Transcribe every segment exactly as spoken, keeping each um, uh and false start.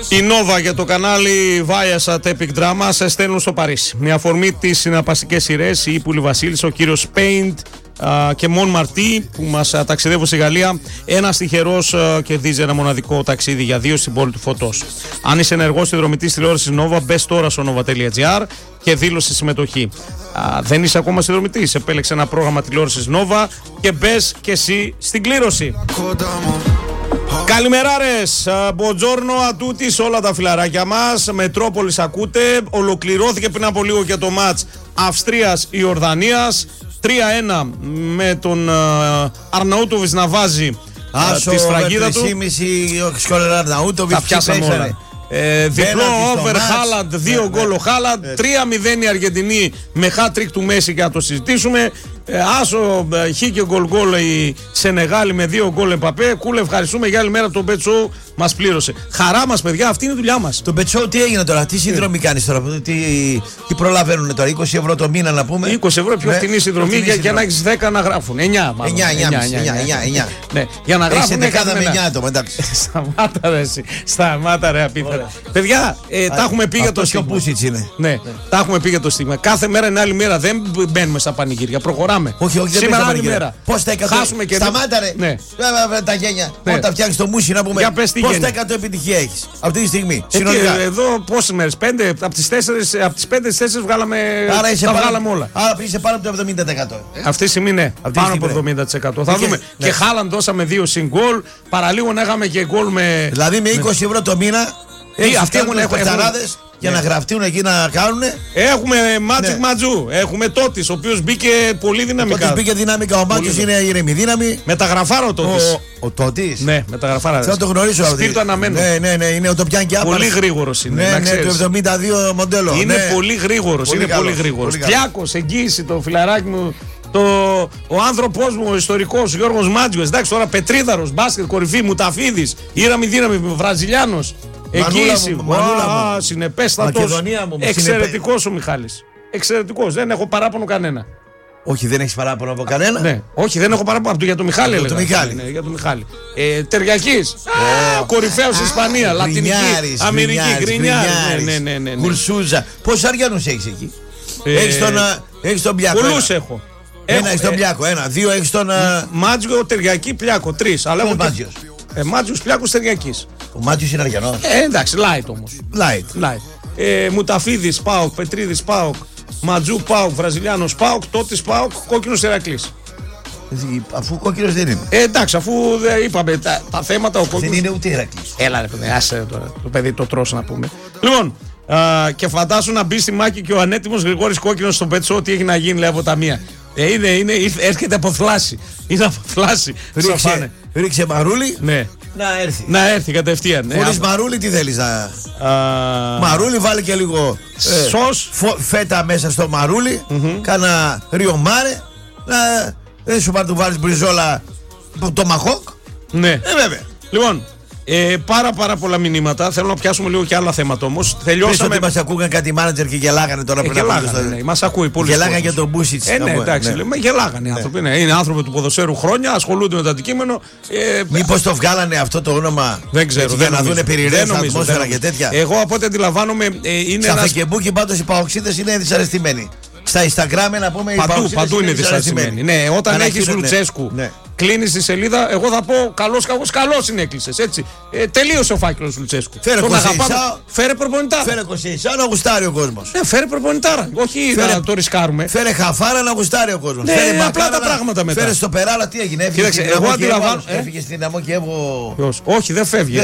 Η Νόβα για το κανάλι Viasat Epic Drama σε στέλνουν στο Παρίσι. Με αφορμή τις συναρπαστικές σειρές, η Ύπουλη Βασίλισσα, ο κύριος Paint α, και Μον Μαρτί που μας α, ταξιδεύουν στη Γαλλία. Ένας τυχερός α, κερδίζει ένα μοναδικό ταξίδι για δύο στην πόλη του Φωτός. Αν είσαι ενεργός συνδρομητής τηλεόρασης Νόβα, μπες τώρα στο nova τελεία gr και δήλωσε συμμετοχή. Α, δεν είσαι ακόμα συνδρομητής, επέλεξε ένα πρόγραμμα τηλεόρασης Νόβα και μπες και εσύ στην κλήρωση. Καλημεράρες, μποτζόρνο ατούτη σε όλα τα φιλαράκια μας. Μετρόπολης ακούτε. Ολοκληρώθηκε πριν από λίγο και το μάτς Αυστρίας-Ιορδανίας τρία ένα με τον Αρναούτοβιτς να βάζει τη σφραγίδα του. Τα πιάσαμε όλα. Ε, διπλό over Χάλαντ, δύο γκολ ο Χάλαντ, τρία μηδέν η Αργεντινή με hat-trick του Μέση και να το συζητήσουμε. Ε, άσο χ και γκολ γκολ η Σενεγάλη με δύο γκολ Εμπαπέ. Κούλε, ευχαριστούμε για άλλη μέρα το Bet Show. Μας πλήρωσε. Χαρά μας, παιδιά, αυτή είναι η δουλειά μας. Το Bet Show τι έγινε τώρα, τι συνδρομή κάνεις τώρα, τι, τι προλαβαίνουν τώρα, είκοσι ευρώ το μήνα να πούμε. είκοσι ευρώ πιο φθηνή συνδρομή για, για να έχεις δέκα να γράφουν. εννιά μάλλον. εννιά. Ναι, για να γράφουν. Έχετε κάθε με εννιά άτομα, εντάξει. Σταμάτα ρε, σταμάτα ρε απίθανα. Παιδιά, τα έχουμε πει για το στίγμα. Ναι, τα έχουμε πει για το στίγμα. Κάθε μέρα είναι άλλη μέρα, δεν μπαίνουμε στα πανηγύρια, προχωράμε. Όχι, όχι, σήμερα άλλη μέρα. Πώς τα εκατό. Χάσουμε και σταμάτα ρε. Ναι. Τα γένια. Όταν φτιάχνεις το μουσι να πούμε. Πώς τα εκατό επιτυχία έχεις αυτή τη στιγμή. Συνολικά. Εδώ πόσες μέρες, πέντε, από τις τέσσερις, από τις πέντε στις τέσσερις βγάλαμε, άρα τα πάρα, βγάλαμε όλα. Άρα είσαι πάνω από το εβδομήντα τοις εκατό. Αυτή τη στιγμή ναι, αυτή πάνω από εβδομήντα τοις εκατό. Θα δούμε. Ναι. Και Χάλαντ δώσαμε δύο συν γκολ, παραλίγο να είχαμε και γκολ με. Δηλαδή με είκοσι ευρώ το μήνα. Αυτοί έχουν πεθαράδες. Για να γραφτούν εκεί να κάνουν. Έχουμε Magic ναι. Ματζού. Έχουμε Τότης, ο οποίος μπήκε πολύ δυναμικά. Ο Τότης μπήκε δυναμικά. Ο Μάτζος είναι ηρεμή δύναμη. Μεταγραφάρο ο Τότης. Ο, ο Τότης. Ναι, μεταγραφάρα. Θα το γνωρίσω αυτό. Σπίρτο αναμένω. Ναι, ναι, ναι, είναι ο το πιάνει και άπαρ. Πολύ γρήγορος είναι. Ναι, ναι, το εβδομήντα δύο μοντέλο. Είναι ναι. πολύ γρήγορος. Είναι πολύ γρήγορος. Πλιάκος, εγγύηση το φιλαράκι μου. Το, ο άνθρωπός μου, ο ιστορικός, ο Γιώργος Μάτζιος. Εντάξει, τώρα Πετρίδαρος, μπάσκετ, κορυφή, Μουταφίδης, ήρεμη δύναμη, Βραζιλιάνος. Εγγύηση μου, συνεπέστατος, εξαιρετικός ο Μιχάλης. Εξαιρετικός, δεν έχω παράπονο κανένα. Όχι, δεν έχεις παράπονο από κανένα. Ναι, όχι, δεν έχω παράπονο από το, για τον Μιχάλη. Για τον Μιχάλη. Ναι, για τον Μιχάλη. Ε, Τεριακής, oh. κορυφαίος Ισπανία, Λατινική, Αμερική, Γκρινιάρης. Ναι, ναι, ναι, ναι. Κουρσούζα. Πόσους Αριανούς έχεις εκεί? Ε, έχεις τον, έχεις τον Πλιάκο. Πολλούς έχω. Ένα έχεις τον Πλιάκο, ένα. Δύο έχεις τον. Μάτζιο, Τεριακή, Πλιάκο. Τρεις. Αλλά έχω Μάτζιος. Ε, Μάτζιος, Πλιάκος, Τεριακής. Ο Μάτζιος είναι Αργιανός. Ε, εντάξει, light όμως. Light. light. Ε, Μουταφίδης, Πάοκ, Πετρίδης, Πάοκ, Ματζού, Πάοκ, Βραζιλιάνος, Πάοκ, Τότης, Πάοκ, Κόκκινος Ηρακλής. Αφού κόκκινος δεν είναι. Ε, εντάξει, αφού δε, είπαμε τα, τα θέματα, ο κόκκινος. Δεν είναι ούτε Ηρακλής. Έλα, ρε παιδί, άσε τώρα. Το παιδί το τρως να πούμε. Λοιπόν, α, και φαντάσου να μπει στη μάχη και ο ανέτοιμος Γρηγόρης Κόκκινος στο Πετσό, ό,τι έχει να γίνει, λέει από τα μία. Ε, είναι, είναι, έρχεται από θλάση. Είναι από θλάση. Ρίξε, ρίξε μαρούλι. Ναι. Να έρθει. Να έρθει κατευθείαν. Χωρίς ναι, μαρούλι τι θέλεις να. Α... Μαρούλι, βάλει και λίγο. Σως. Ε, φέτα μέσα στο μαρούλι. Mm-hmm. Κάνα ριομάρε. Να. Δεν σου πάρει του βάλεις μπριζόλα. Το μαχόκ. Ναι. Ε, βέβαια. Λοιπόν. Ε, πάρα πάρα πολλά μηνύματα. Θέλω να πιάσουμε λίγο και άλλα θέματα όμως. Τελειώσαμε. Πες ότι μας ακούγαν κάτι μάνατζερ και γελάγανε τώρα ε, πριν από λίγο. Ναι, μας ακούει πολύ. Γελάγανε για τον Μπούσιτς. Ε, ναι, εντάξει. Ναι. Λέμε, γελάγανε οι άνθρωποι. Ναι. Είναι άνθρωποι του ποδοσφαίρου χρόνια, ασχολούνται με το αντικείμενο. Ε, Μήπως το βγάλανε αυτό το όνομα. Δεν ξέρω. Έτσι, δεν για να δουν περιραίους ατμόσφαιρα και τέτοια. Εγώ από ό,τι αντιλαμβάνομαι. Ε, είναι στα Φεκεμπούκι πάντως οι παοξίδες είναι δυσαρεστημένοι. Στα Instagram να πούμε παντού, παντού είναι δυσαρεστημένοι. Ναι, όταν έχεις Λουτσέσκου. Κλείνεις τη σελίδα, εγώ θα πω καλός κακός, καλός συνέκλεισες, έτσι. Ε, τελείωσε ο φάκελος Λουτσέσκου. Φέρε Κοσεϊσάο. Φέρε προπονητάρα. Φέρε Κοσεϊσάο να γουστάρει ο κόσμος. Ναι, φέρε προπονητάρα. Όχι φέρε, να το ρισκάρουμε. Φέρε Χαφάρα να γουστάρει ο κόσμος. Ναι, φέρε απλά τα πράγματα μετά. Φέρε στο Περάλα, τι έγινε. Έφυγε Κοίταξε, εγώ αντιλαμβάνω. Έφυγε στην Δυναμό και Εύω. Όχι, δεν φεύγει.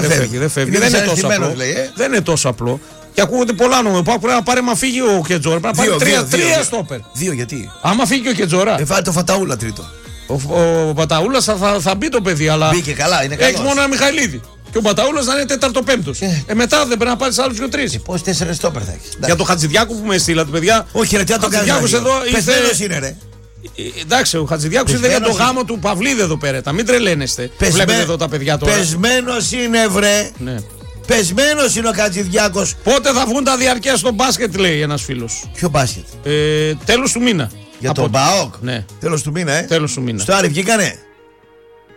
Δεν είναι τόσο απλό. Και ακούγονται πολλά νόμια. Πρέπει να πάρει, μα φύγει ο Κετζόρα. Πρέπει να πάρει τρία, τρία στόπερ. Δύο γιατί. Άμα φύγει ο Κετζόρα. Ε, το Φαταούλα τρίτο. Ο, ο Παταούλας θα, θα, θα μπει το παιδί, αλλά. Μπήκε καλά, είναι καλό. Έχει μόνο ένα Μιχαηλίδη. Και ο Παταούλας θα είναι τέταρτο-πέμπτος. Ε. ε, μετά δεν πρέπει να πάρει άλλους δύο-τρεις. Ε, πώς τέσσερις στόπερ θα έχεις. Για το Χατζηδιάκο που με στείλατε, παιδιά. Όχι, ρε, τι να το κάνει. Πεθμένος είναι, ρε. Εντάξει, ο Χατζηδιάκος ήρθε για το γάμο του Παυλίδη εδώ πέρα. Μην τρελαίνεστε. Βλέπετε εδώ τα παιδιά τώρα. Πεσμένος είναι, βρε. Ναι. Πεσμένος είναι ο Χατζηδιάκος. Πότε θα βγουν τα διαρκεία στο μπάσκετ, λέει ένας φίλος. Ποιο μπάσκετ? Ε, τέλος του μήνα. Για τον ΠΑΟΚ. Ναι. Τέλος του μήνα, ε. Τέλος του μήνα. Στο Άρη βγήκανε.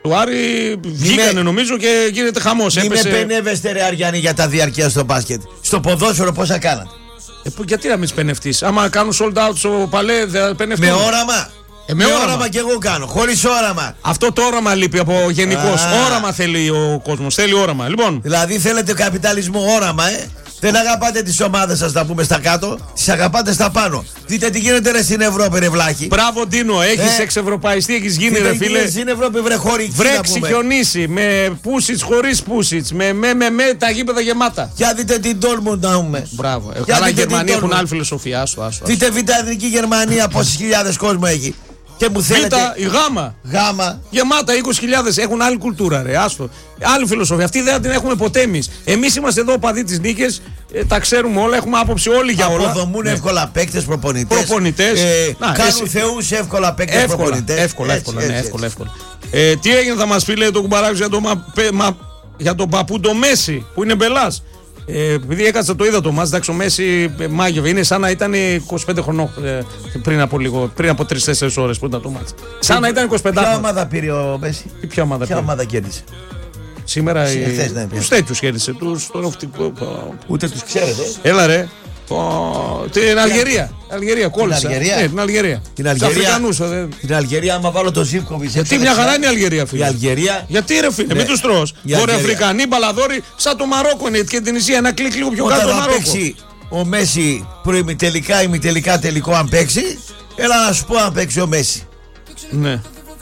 του Άρη βγήκανε με... νομίζω και γίνεται χαμός. Μην έπεσε... με πενεύεστε ρε Αριανή για τα διαρκεία στο μπάσκετ. Στο ποδόσφαιρο πόσα κάνατε. Ε, που, γιατί να μην πενευτείς? Άμα κάνουν sold out στο παλέ δεν πενευτούν. Με όραμα. Ε, με, με όραμα. όραμα και εγώ κάνω. Χωρίς όραμα. Αυτό το όραμα λείπει από γενικώς. Όραμα θέλει ο κόσμος. Θέλει όραμα. Λοιπόν. Δηλαδή θέλετε καπιταλισμό όραμα, ε. Δεν αγαπάτε τις ομάδες σας, να πούμε στα κάτω. Τις αγαπάτε στα πάνω. Δείτε τι γίνεται ρε στην Ευρώπη, ρε βλάχη. Μπράβο, Ντίνο. Έχεις ε, εξευρωπαϊστεί, έχεις γίνει, ρε φίλε. Έχεις στην Ευρώπη, βρε χωρί. Βρέξει, χιονίσει. Με πούσιτς, χωρίς πούσιτς. Με με με με τα γήπεδα γεμάτα. Για δείτε την Dortmund να πούμε. Μπράβο. Ε, καλά, οι Γερμανοί έχουν άλλη φιλοσοφία. Άσου, άσου, άσου. Δείτε Β' Εθνική Γερμανία πόσες χιλιάδες κόσμο έχει. Και μου θέλετε. Β' η Γάμα. Γάμα. Γεμάτα είκοσι χιλιάδες. Έχουν άλλη κουλτούρα, ρε. Άστο. Άλλη φιλοσοφία. Αυτή δεν την έχουμε ποτέ εμείς. Εμείς είμαστε εδώ οπαδοί της νίκης. Ε, τα ξέρουμε όλα. Έχουμε άποψη όλοι για όλα. Αποδομούν ναι. εύκολα παίκτες, προπονητές. Προπονητές. Ε, να, κάνουν εσύ... θεούς εύκολα παίκτες, προπονητές. Εύκολα, έτσι, εύκολα, έτσι, ναι, έτσι, εύκολα, εύκολα. Ε, τι έγινε, θα μας πει, λέει το κουμπαράκι για, το, μα, για τον παππού το Μέση που είναι μπελάς. Ε, επειδή έκατσα το είδα το μάτς, εντάξει, ο Μέση ε, μάγευε. Είναι σαν να ήταν είκοσι πέντε χρονών ε, πριν από λίγο, πριν από τρεις τέσσερις ώρες που ήταν το μάτς. Σαν να ήταν είκοσι πέντε. Ποια ομάδα πήρε ο Μέση? Τι ποια ομάδα, ποια ομάδα κέρδισε? Σήμερα η... ναι, τους τέτοιους κέρδισε, τους τον οφτικό. Ούτε τους ξέρετε. Έλα ρε. Oh, την Αλγερία. Αλγερία, κόλλησα. Την Αλγερία. Ναι, την Αλγερία. Την Αλγερία. Δε... Την Αλγερία, άμα βάλω το Ζίβκοβιτς. Γιατί μια χαρά είναι η Αλγερία, φίλε. Η Αλγερία. Γιατί ρε φίλε, ναι. Μην τους τρως. Βορειοαφρικανοί, μπαλαδόροι, σαν το Μαρόκο είναι και την Ισία. Ένα κλικ λίγο πιο όταν κάτω. Όταν θα παίξει ο Μέση προημιτελικά, ημιτελικά, τελικό, αν παίξει, έλα να σου πω αν παίξει ο Μέση. Ναι.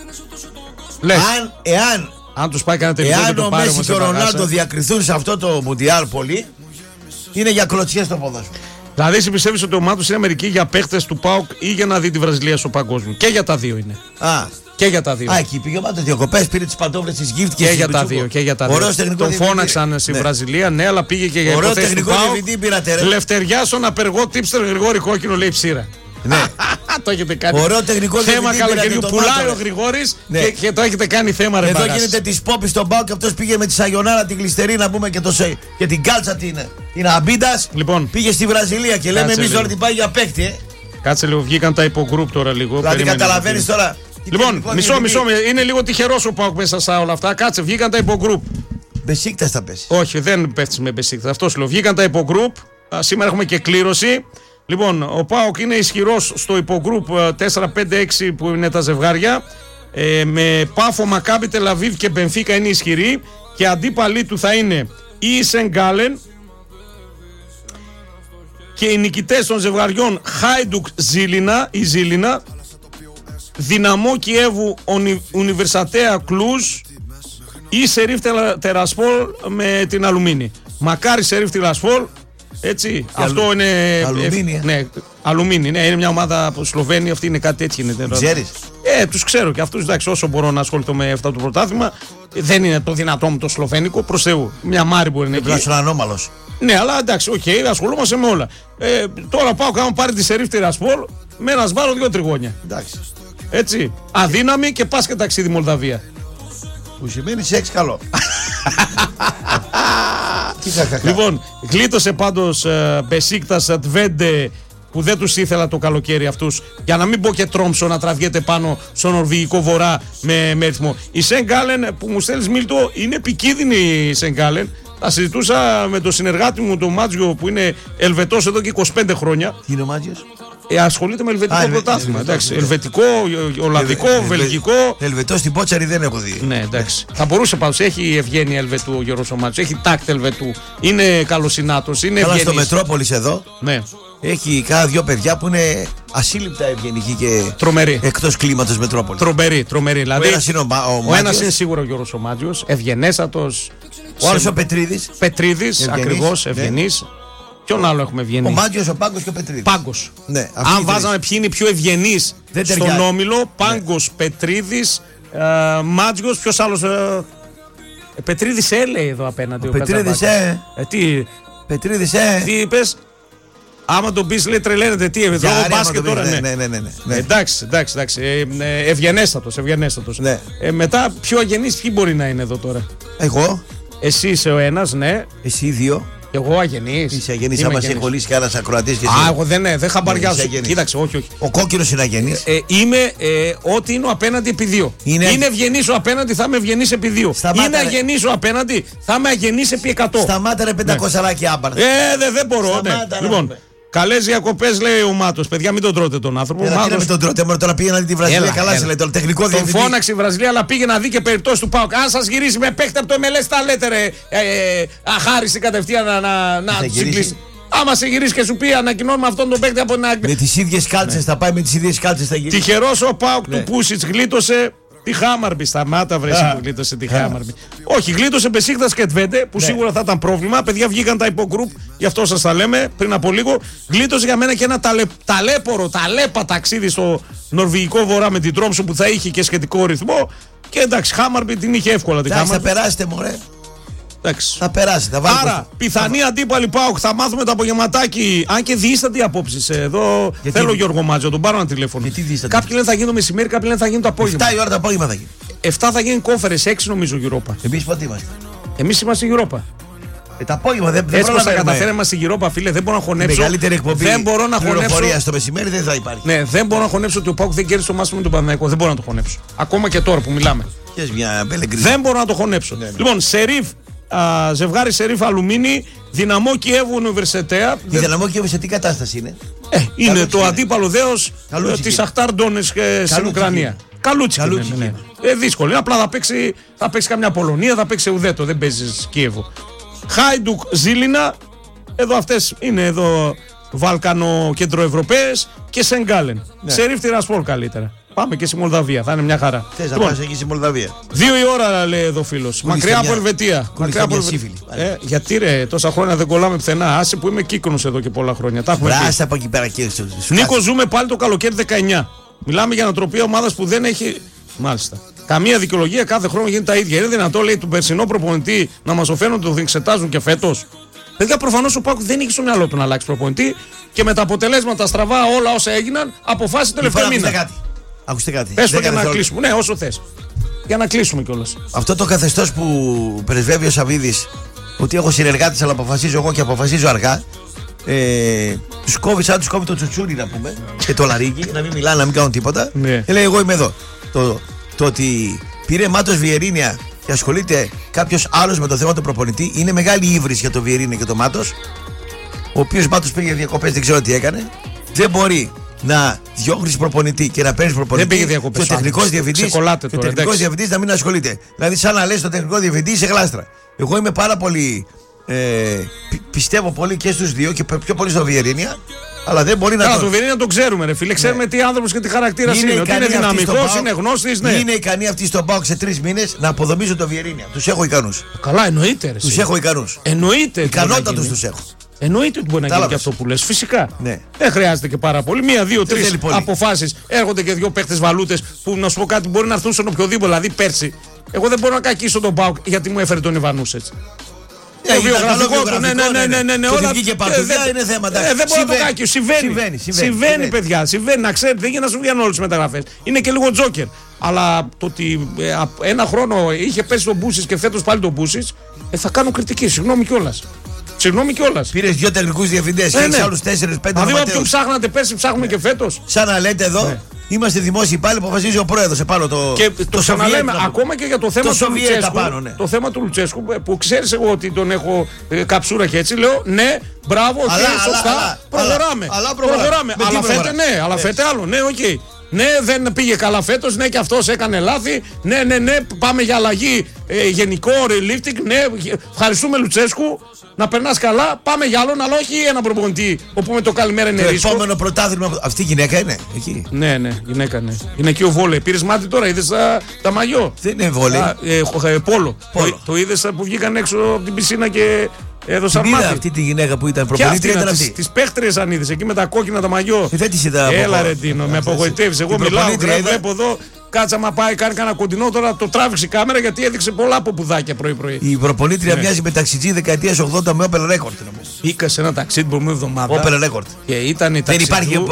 Λες. Αν, εάν, αν τους πάει κανένα τελικό εάν και το ο πάρει, Μέση και ο Ρονάλντο διακριθούν σε αυτό το Μουντιάλ πολύ, είναι για κλωτσιές στο ποδόσφαιρο. Δηλαδή, εσύ πιστεύεις ότι ο Μάτος είναι μερικοί για παίχτες του ΠΑΟΚ ή για να δει τη Βραζιλία στο παγκόσμιο? Και για τα δύο είναι. Α. Και για τα δύο. Α, εκεί πήγε ο Μάτος διακοπές, πήρε τις παντόφλες, τις γύφτηκε. Και για τα δύο. Και για τα δύο. Τον φώναξαν στη ναι. Βραζιλία, ναι, αλλά πήγε και για υποθέσεις του ΠΑΟΚ. Λευτεριά στον απεργό τύψτερ Γρηγόρη Κόκκινο, λέει ψήρα. Ναι. Το έχετε κάνει. Ωραίο τεχνικό θέμα καλοκαιριού. Πουλάει ο Γρηγόρης ναι. και, και το έχετε κάνει θέμα ρε. Εδώ μπαγάς. γίνεται τη πόπη στον ΠΑΟΚ και αυτός πήγε με τη Σαγιονάρα την γλιστερή να πούμε και, το, και την κάλτσα την, την Αμπίντας. Λοιπόν. Πήγε στη Βραζιλία και λέμε εμείς τώρα την πάει για παίκτη. Ε. Κάτσε λίγο, βγήκαν τα υπογκρουπ τώρα λίγο. Δηλαδή καταλαβαίνεις τώρα. Λοιπόν, μισό, μισό, είναι λίγο τυχερός ο ΠΑΟΚ μέσα σε όλα αυτά. Κάτσε, βγήκαν τα υπογκρουπ. Μπεσίκτας θα πέσει. Όχι, δεν πέφτει με Μπεσίκτας. Αυτό σου λέω. Βγήκαν τα υπογκρουπ. Σήμερα έχουμε και κλήρωση. Λοιπόν, ο ΠΑΟΚ είναι ισχυρός στο υπογκρουπ τέσσερα πέντε έξι που είναι τα ζευγάρια. Ε, με Πάφο, Μακάμπι, Τελαβίβ και Μπενφίκα είναι ισχυροί. Και αντίπαλοι του θα είναι η Σενγκάλεν. Και οι νικητές των ζευγαριών Χάιντουκ Ζήλινα, η Ζήλινα, Δυναμό Κιέβου Ουνιβερσατέα Κλούζ ή Σερίφ Τερασπόλ με την Αλουμίνη. Μακάρι Σερίφ Τερασπόλ. Έτσι, αυτό αλου... είναι. Αλουμίνια. Ε, ναι, Αλουμίνη. Ναι, είναι μια ομάδα από Σλοβένη. Αυτή είναι κάτι έτσι. Είναι. Ξέρεις. Ε, τους ξέρω και αυτούς. Εντάξει, όσο μπορώ να ασχοληθώ με αυτό το πρωτάθλημα, δεν είναι το δυνατό μου το σλοβένικο. Προς Θεού. Μια μάρη μπορεί να είναι. Πλάσου ανώμαλος. Ναι, αλλά εντάξει, οκ, okay, ασχολούμαστε με όλα. Ε, τώρα πάω κάμα πάρει τη Σερίφ Τερασπόλ με ένα σβάρο δύο τριγώνια. Εντάξει. Έτσι. Αδύναμη και πας και ταξίδι Μολδαβία. Που σημαίνει σεξ καλό. Λοιπόν, γλίτωσε πάντως Μπεσίκτας uh, Τβέντε που δεν τους ήθελα το καλοκαίρι αυτούς. Για να μην πω και Τρόμψο να τραβιέται πάνω στο νορβηγικό βορρά με, με ρυθμό. Η Σενγκάλεν που μου στέλνεις Μίλτο είναι επικίνδυνη η Σενγκάλεν. Τα συζητούσα με τον συνεργάτη μου τον Μάτζιο που είναι Ελβετός εδώ και είκοσι πέντε χρόνια. Τι είναι ο Μάτζιος? Ε, ασχολείται με ελβετικό Α, πρωτάθλημα. Εντάξει, ελβετικό, ολλανδικό, Ελβε, βελγικό. Ελβετό στην Πότσαρη δεν έχω δει. Ναι, εντάξει. Θα μπορούσε πάντως. Έχει ευγένεια Ελβετού ο Γιώργος ο Μάτσος. Έχει τάκτ Ελβετού. Είναι καλοσυνάτος. Είναι ευγενής. Καλά στο Μετρόπολης εδώ. Ναι. Έχει κάνα δυο παιδιά που είναι ασύλληπτα ευγενικοί και τρομεροί. Εκτός κλίματος Μετρόπολης. Τρομεροί, τρομεροί. Δηλαδή, ο ένας είναι ο, ο, ο ένας είναι σίγουρα ο Γιώργος ο Μάτζιος. Ευγενέστατος. Ο άλλος ο Πετρίδης. Πετρίδης, ακριβώς, ευγενής. Ναι. Ποιον άλλο έχουμε ευγενή? Ο Μάτζιος, ο Πάγκος και ο Πετρίδης. Πάγκος. Ναι, αν βάζαμε ποιοι είναι οι πιο ευγενείς στον όμιλο, Πάγκος, ναι. Πετρίδης, ε, Μάτζιος, ποιος άλλος. Ε, ε, Πετρίδης ε, λέει εδώ απέναντι. Ο, ο Πετρίδης ε. ε. Τι. Πετρίδης ε. Τι είπες? Άμα τον πεις λέει τρελαίνεται, τι εδώ μπάσκετ τώρα. Ναι, ναι, ναι, ναι, ναι. Εντάξει, εντάξει, εντάξει. Ε, ε, ευγενέστατος, ευγενέστατος. Ναι. Ε, μετά πιο αγενείς ποιοι μπορεί να είναι εδώ τώρα? Εγώ. Εσύ είσαι ο ένας, ναι. Εσύ δύο. Εγώ αγενής. Είσαι αγενής, άμα σε κολλήσει κι ένας ακροατής και εσύ. Α, εγώ δεν, ναι, δεν χαμπαριάζω. Κοίταξε, όχι, όχι. Ο κόκκινος είναι αγενής. Ε, είμαι ε, ό,τι είναι ο απέναντι επί δύο. Είναι, είναι ευγενής ο απέναντι, θα είμαι ευγενής επί δύο. Σταμάτα, είναι αγενής ο απέναντι, θα είμαι αγενής επί εκατό. Σταμάτα ρε πεντακόσια άμπαρ. Ε, δεν δε μπορώ. Ναι. Λοιπόν, καλές διακοπές λέει ο Μάτος. Παιδιά, μην τον τρώτε τον άνθρωπο. Έλα, Μάτος... μην τον τρώτε, μόνο τώρα πήγε να δει τη Βραζιλία. Έλα, καλά έλα. Σε λέει, το τεχνικό διευθυντή. Τον φώναξε η Βραζιλία, αλλά πήγε να δει και περιπτώσει του ΠΑΟΚ. Αν σας γυρίσει με παίχτη από το εμ ελ ες, τα λέτε ρε. Ε, ε, αχάριστη κατευθείαν να, να, να συγκλήσει. Άμα σε γυρίσει και σου πει ανακοινώνουμε αυτόν τον παίκτη από την άκρη. Με τις ίδιες κάλτσες ναι. Θα πάει, με τις ίδιες κάλτσες θα γυρίσει. Τυχερός ο ΠΑΟΚ ναι. Του Πούσιτς γλίτωσε τη Χάμαρμπι. Σταμάτα βρε που γλίτωσε τη Χάμαρμπι. Όχι, γλίτωσε Μπεσίκτας και Τβέντε που ναι. Σίγουρα θα ήταν πρόβλημα. Παιδιά βγήκαν τα υπογκρουπ, γι' αυτό σας τα λέμε πριν από λίγο. Γλίτωσε για μένα και ένα ταλε, ταλέπορο, ταλέπα ταξίδι στο νορβηγικό βορρά με την Τρόμσο που θα είχε και σχετικό ρυθμό. Και εντάξει, Χάμαρμπι την είχε εύκολα τη Χάμαρμπι. Θα περάσετε μωρέ. Εντάξει. Θα περάσει, θα βάλει. Άρα, πιθανή αντίπαλη ΠΑΟΚ. Θα μάθουμε το απογευματάκι. Αν και διήστατη απόψη. Εδώ γιατί θέλω Γιώργο Μάτζο, τον πάρω ένα τηλέφωνο. Κάποιοι λένε θα γίνει το μεσημέρι, κάποιοι λένε θα γίνει το απόγευμα. εφτά η ώρα το απόγευμα θα γίνει. εφτά θα γίνει κόφερες, έξι νομίζω Europa. Εμείς πότε είμαστε. Εμείς είμαστε Europa. Ε, τα απόγευμα δεν έτσι πως τα καταφέραμε στη Europa, φίλε, δεν μπορώ να χωνέψω. Μεγαλύτερη εκπομπή. Δεν μπορώ να χωνέψω. Στο μεσημέρι δεν θα υπάρχει. Ναι, δεν μπορώ να χωνέψω ότι ο ΠΑΟΚ δεν κέρδισε το μάσιμο με τον Παναθηναϊκό. Δεν μπορώ να το χωνέψω. Ακόμα και τώρα που μιλάμε. Δεν μπορώ να το χωνέψω. Ναι, ναι. Λοιπόν, Σερίφ. Α, ζευγάρι Σερίφ Αλουμίνη, Δυναμό Κιέβου Ουνιβερσιτέα. Η Δυναμό Κιέβου σε τι κατάσταση είναι? Ε, είναι Καλούτσι το είναι. Αντίπαλο δέος τη Σαχτάρ Ντόνετσκ στην Ουκρανία. Καλούτσι είναι. Ναι, ναι. Ε, δύσκολο. Απλά θα παίξει, θα παίξει καμιά Πολωνία, θα παίξει ουδέτο. Δεν παίζει Κιέβου. Χάιντουκ Ζήλινα. Εδώ αυτές είναι εδώ Βαλκανο Κεντροευρωπαίες και Σενγκάλεν. Ναι. Σερίφ Τιρασπόλ καλύτερα. Πάμε και στη Μολδαβία, θα είναι μια χαρά. Θες να πας εκεί στη Μολδαβία. Δύο η ώρα λέει εδώ φίλος. Μακριά από Ελβετία. Μακριά από Ελβετία. Ε, γιατί ρε, τόσα χρόνια δεν κολλάμε πουθενά. Άσε που είμαι κύκνος εδώ και πολλά χρόνια. Τα έχουμε πει. από εκεί πέρα και Νίκο, ζούμε πάλι το καλοκαίρι δεκαεννιά. Μιλάμε για ανατροπία ομάδας που δεν έχει. Μάλιστα. Καμία δικαιολογία, κάθε χρόνο γίνεται τα ίδια. Είναι δυνατό, λέει, του περσινό προπονητή να μας οφαίνουν ότι το εξετάζουν και φέτος. Παιδιά, προφανώς ο ΠΑΟΚ δεν είχε στο μυαλό του να αλλάξει προπονητή και με τα αποτελέσματα στραβά όλα όσα έγιναν αποφάσισε τελευταίο μήνα. Ακούστε κάτι. Πες το για να όλο. Κλείσουμε. Ναι, όσο θες. Για να κλείσουμε κιόλας. Αυτό το καθεστώς που πρεσβεύει ο Σαββίδης, ότι έχω συνεργάτες αλλά αποφασίζω εγώ και αποφασίζω αργά. Ε, τους κόβει σαν τους κόβει το τσουτσούρι να πούμε και το λαρίκι, να μην μιλάνε, να μην κάνουν τίποτα. Ναι. Και λέει εγώ είμαι εδώ. Το, το ότι πήρε Μάτος Βιερίνια και ασχολείται κάποιος άλλος με το θέμα του προπονητή είναι μεγάλη ύβρις για το Βιερίνια και το Μάτος. Ο οποίος Μάτος πήγε διακοπές, δεν ξέρω τι έκανε. Δεν μπορεί να διώχνεις προπονητή και να παίρνεις προπονητή. Δεν πήγε διακοπές. Και ο τεχνικός διευθυντής, και ο τεχνικός διευθυντής να μην ασχολείται. Δηλαδή, σαν να λες το τεχνικό διευθυντή σε γλάστρα. Εγώ είμαι πάρα πολύ. Ε, πι, πιστεύω πολύ και στους δύο και πιο πολύ στο Βιερίνια. Αλλά δεν μπορεί να. Καλά, το Βιερίνια τον ξέρουμε, ρε φίλε. Ξέρουμε ναι. Τι άνθρωπος και τι χαρακτήρας είναι. είναι. Ότι είναι δυναμικός, είναι γνώστης. Ναι. Είναι ικανοί αυτοί στον ΠΑΟΚ σε τρεις μήνες να αποδομήσουν το Βιερίνια. Τους έχω ικανούς. Καλά, εννοείται. Τους έχω ικανούς. Εννοείται. Ικανότατους τους έχω. Εννοείται ότι μπορεί να γίνει και αυτό που λες. Φυσικά. Ναι. Δεν χρειάζεται και πάρα πολύ. Μία, δύο, τρεις αποφάσεις. Έρχονται και δύο παίχτες βαλούτες που να σου πω κάτι μπορεί να έρθουν στον οποιοδήποτε. Δηλαδή πέρσι. Εγώ δεν μπορώ να κακίσω τον ΠΑΟΚ γιατί μου έφερε τον Ιβανούσετς. Το βιογραφικό του, ναι, ναι, ναι, ναι, ναι, ναι, όλα βγήκε παντοδιά είναι θέματα. Ε, δεν μπορώ να το κάκιο, συμβαίνει. Συμβαίνει, παιδιά, συμβαίνει, να ξέρετε, δεν γίνεται να σου βγαίνουν όλες τις μεταγραφές. Είναι και λίγο τζόκερ. Αλλά το ότι ένα χρόνο είχε πέσει τον Μπούσιτς και φέτος πάλι τον Μπούσιτς, θα κάνω κριτική, συγγνώμη κιόλας. Συγγνώμη κιόλας. Πήρες δύο τεχνικούς διευθυντές και έχεις άλλους τέσσερις πέντε. Δηλαδή, όποιον ψάχνατε πέρσι, ψάχνουμε και φέτος. Σαν να λέτε εδώ. Είμαστε δημόσιοι πάλι, αποφασίζει ο πρόεδρος επάνω το. Και το, το ξαναλέμε ακόμα και για το θέμα το του Λουτσέσκου. Πάνω, ναι. Το θέμα του Λουτσέσκου που ξέρεις εγώ ότι τον έχω ε, καψούρα και έτσι. Λέω ναι, μπράβο, οκ, okay, σωστά. Αλλά, προχωράμε. Αλλά, αλλά προχωράμε. Αλλά φέτε ναι, αλλά φέτε άλλο. Ναι, οκ. Okay. Ναι, δεν πήγε καλά φέτος. Ναι, και αυτός έκανε λάθη. Ναι, ναι, ναι, πάμε για αλλαγή ε, γενικό, relifting. Ναι, ευχαριστούμε Λουτσέσκου. Να περνάς καλά, πάμε για άλλον, αλλά όχι ένα προπονητή όπου με το καλημέρα είναι ρίσκο. Το επόμενο πρωτάθλημα. Αυτή η γυναίκα είναι εκεί. Ναι, ναι, γυναίκα, ναι. Είναι εκεί ο βόλεϊ. Πήρες μάτι τώρα, είδες τα, τα μαγιό. Δεν είναι βόλεϊ. Ε, ε, πόλο. πόλο. Το, το είδες που βγήκαν έξω από την πισίνα και έδωσαν μάτι. Αυτή τη γυναίκα που ήταν προπονήτρια. Τις παίχτριες αν είδες εκεί με τα κόκκινα τα μαγιό. Ε, δεν τις είδα. Έλα ρε Τίνο, με απογοητεύεις. Εγώ μιλάω, βλέπω εδώ. Κάτσα μα πάει, κάνει κανένα κοντινό, τώρα το τράβηξε η κάμερα γιατί έδειξε πολλά από πουδάκια πρωί-πρωί. Η προπονήτρια ναι. Μοιάζει με ταξιτζή δεκαετίας ογδόντα με Opel Record. Είχα σε ένα ταξίδι που μου εβδομάδα. Opel Record. Και ήταν η δεν υπάρχει,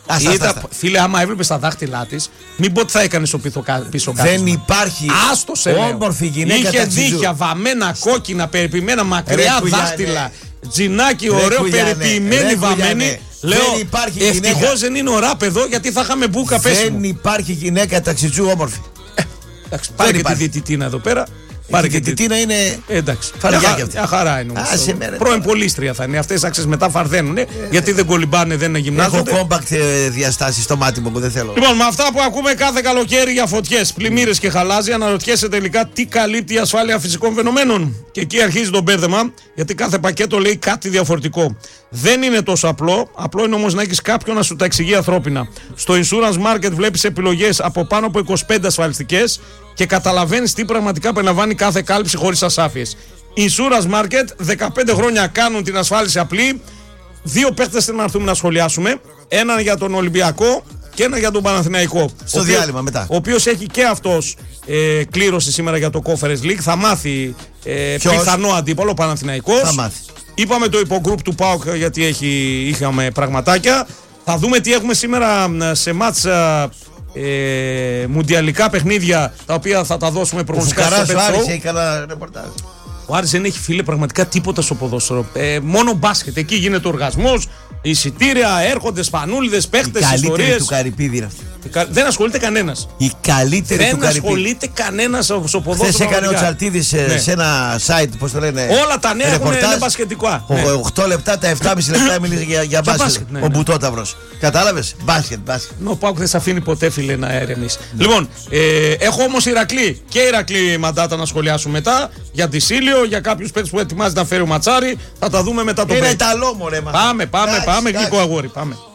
Άστα, Είδα, άστα. φίλε, άμα έβλεπε τα δάχτυλά τη, μην πω ότι θα έκανε στο πίσω κάτω. Δεν υπάρχει Άστο σε λέω. όμορφη γυναίκα. Είχε ταξιτζού. δίχια, βαμμένα, κόκκινα, περιποιημένα, μακριά Ρε, κουγιάνε. δάχτυλα. Τζινάκι, Ρε, ωραίο, κουγιάνε. περιποιημένη, Ρε, βαμμένη. κουγιάνε. Λέω, Δεν υπάρχει γυναίκα. ευτυχώς δεν είναι ο ράπ εδώ, γιατί θα είχαμε μπούκα πέσιμο. Δεν υπάρχει γυναίκα ταξιτζού όμορφη. Εντάξει, πάρε και τη υπάρχει. διαιτητήνα εδώ πέρα. Πάρε Και τη η Τίνα είναι. Ε, εντάξει. Φαρδιά Μια, κι αυτή. μια χαρά είναι όμως. Άσε με, ρε, Πρώην τώρα. πολίστρια θα είναι. Αυτές άξες μετά φαρδαίνουν. Γιατί δεν κολυμπάνε, δεν Έχω γυμνάζονται. κόμπακτ διαστάσει στο μάτι μου που δεν θέλω. Λοιπόν, με αυτά που ακούμε κάθε καλοκαίρι για φωτιές, πλημμύρες και χαλάζια, αναρωτιέσαι τελικά τι καλύπτει η ασφάλεια φυσικών φαινομένων. Και εκεί αρχίζει το μπέρδεμα, γιατί κάθε πακέτο λέει κάτι διαφορετικό. Δεν είναι τόσο απλό, απλό είναι όμως να έχεις κάποιον να σου τα εξηγεί ανθρώπινα. Στο Insurance Market βλέπεις επιλογές από πάνω από είκοσι πέντε ασφαλιστικές και καταλαβαίνεις τι πραγματικά περιλαμβάνει κάθε κάλυψη χωρίς ασάφειες. Insurance Market, δεκαπέντε χρόνια κάνουν την ασφάλιση απλή. Δύο παίχτες θέλουν να έρθουμε να σχολιάσουμε. Έναν για τον Ολυμπιακό και ένα για τον Παναθηναϊκό. Στο ο διάλειμμα οποίος, μετά. Ο οποίος έχει και αυτός ε, κλήρωση σήμερα για το Conference League. Θα μάθει ε, πιθανό αντίπαλο, ο Παναθηναϊκός. Θα μάθει. Είπαμε το υπογκρουπ του ΠΑΟΚ γιατί έχει, είχαμε πραγματάκια. Θα δούμε τι έχουμε σήμερα σε μάτς ε, μουντιαλικά παιχνίδια, τα οποία θα τα δώσουμε Ο προγνωστικά στο Φουκαράς ο Bet Άρης Show. έχει καλά ρεπορτάζ. Ο Άρης δεν έχει, φίλε, πραγματικά τίποτα στο ποδόσφαιρο. Ε, μόνο μπάσκετ. Εκεί γίνεται οργασμός, εισιτήρια, έρχονται σπανούλιδες, Η παίχτες, καλύτερη ιστορίες. του Καρυπίδη είναι αυτή. Δεν ασχολείται κανένας. Η καλύτερη του Δεν Καρυπίδη. ασχολείται κανένας στο ποδόσφαιρο. Χθες έκανε ο πραγματικά. Τσαρτίδης σε, Ναι. σε ένα site, πώς το λένε. Όλα τα νέα έχουν, ρεπορτάζ. είναι μπασκετικά. Ο- Ναι. οκτώ λεπτά, τα επτάμισι λεπτά μίλησε για, για μπάσκετ. μπάσκετ, ναι, Ο ναι. Μπουτόταυρος. Κατάλαβες. Μπάσκετ, μπάσκετ. Ο Πάουκ δεν σε αφήνει ποτέ, φίλε, να ηρεμήσει. Λοιπόν, ε, έχω όμως Ηρακλή και Ηρακλή Μαντάτα να σχολιάσουμε μετά. Για τη Σίλιο, για κάποιους παίκτες που ετοιμάζει να φέρει ο Ματσάρη. Θα τα δούμε μετά το Είναι break. Ιταλό, μωρέ μας. Πάμε, πάμε, Εντάξει, πάμε, εντάξει. γλυκό αγόρι. Πάμε.